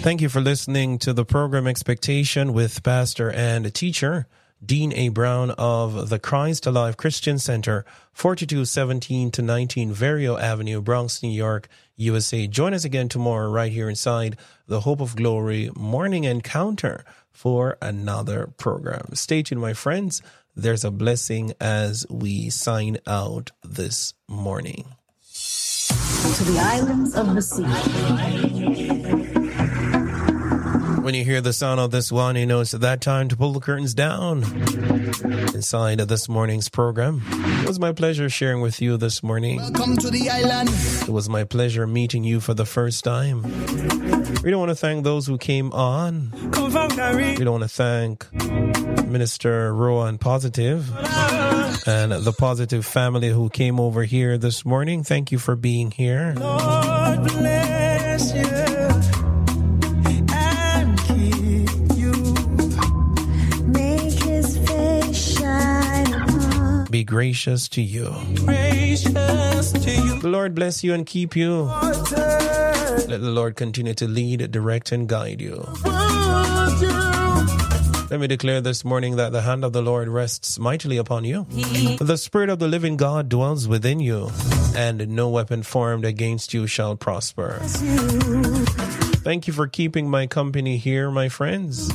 Thank you for listening to the program Expectation with pastor and teacher Dean A. Brown of the Christ Alive Christian Center, 4217 to 19 Verio Avenue, Bronx, New York, USA. Join us again tomorrow right here inside the Hope of Glory Morning Encounter for another program. Stay tuned, my friends. There's a blessing as we sign out this morning. To the islands of the sea. When you hear the sound of this one, you know it's that time to pull the curtains down inside of this morning's program. It was my pleasure sharing with you this morning. Welcome to the island. It was my pleasure meeting you for the first time. We don't want to thank those who came on. We don't want to thank Minister Rowan Positive and the Positive family who came over here this morning. Thank you for being here. Lord bless you. Be gracious to you. The Lord bless you and keep you. Let the Lord continue to lead, direct, and guide you. Let me declare this morning that the hand of the Lord rests mightily upon you. The Spirit of the living God dwells within you, and no weapon formed against you shall prosper. Thank you for keeping my company here, my friends.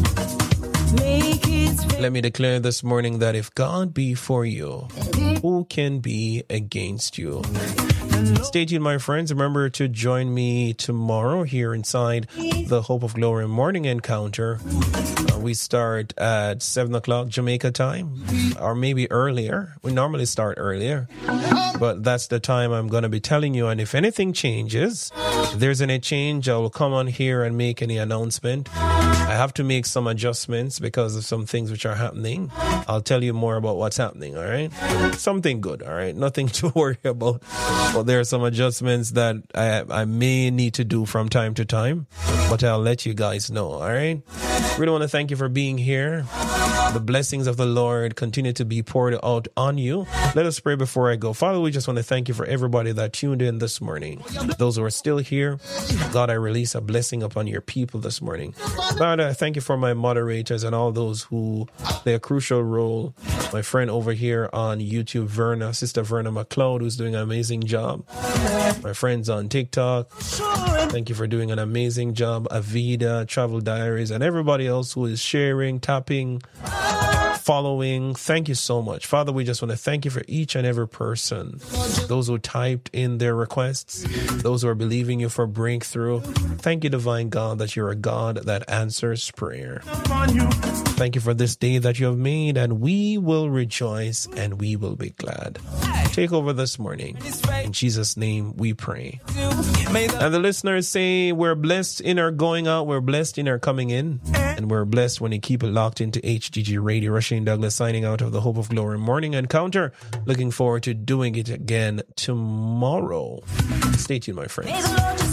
Let me declare this morning that if God be for you, who can be against you? Stay tuned, my friends. Remember to join me tomorrow here inside the Hope of Glory Morning Encounter. We start at 7 o'clock Jamaica time, or maybe earlier. We normally start earlier, but that's the time I'm going to be telling you. And if anything changes, if there's any change, I will come on here and make any announcement. I have to make some adjustments because of some things which are happening. I'll tell you more about what's happening, all right? Something good, all right? Nothing to worry about. But there are some adjustments that I may need to do from time to time, but I'll let you guys know, all right? Really want to thank you for being here. The blessings of the Lord continue to be poured out on you. Let us pray before I go. Father, we just want to thank you for everybody that tuned in this morning. Those who are still here, God, I release a blessing upon your people this morning. God, I thank you for my moderators and all those who play a crucial role. My friend over here on YouTube, Verna, Sister Verna McLeod, who's doing an amazing job. My friends on TikTok, thank you for doing an amazing job. Avida, Travel Diaries, and everybody else who is sharing, tapping, following. Thank you so much. Father, we just want to thank you for each and every person. Those who typed in their requests, those who are believing you for breakthrough. Thank you, divine God, that you're a God that answers prayer. Thank you for this day that you have made, and we will rejoice and we will be glad. Take over this morning. In Jesus' name we pray. And the listeners say we're blessed in our going out, we're blessed in our coming in, and we're blessed when you keep it locked into HGG Radio. Rushing Douglas signing out of the Hope of Glory Morning Encounter. Looking forward to doing it again tomorrow. Stay tuned, my friends.